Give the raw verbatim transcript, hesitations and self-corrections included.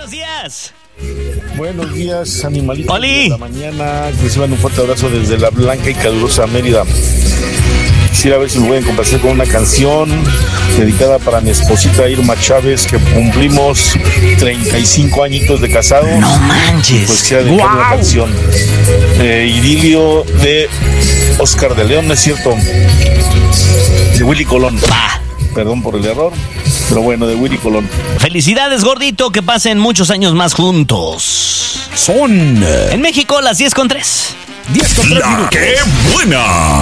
Buenos días. Buenos días, animalitos ¡Oli! de la mañana. Reciban un fuerte abrazo desde la blanca y calurosa Mérida. Quisiera ver si me pueden complacer con una canción dedicada para mi esposita Irma Chávez, que cumplimos treinta y cinco añitos de casado. No manches. Pues quisiera dedicar ¡Wow! una canción. Eh, Idilio de Oscar de León, ¿no es cierto? De Willy Colón. Va. Perdón por el error, pero bueno, de Willy Colón. Felicidades, gordito, que pasen muchos años más juntos. Son En México, las diez con tres. diez con tres La minutos. que buena.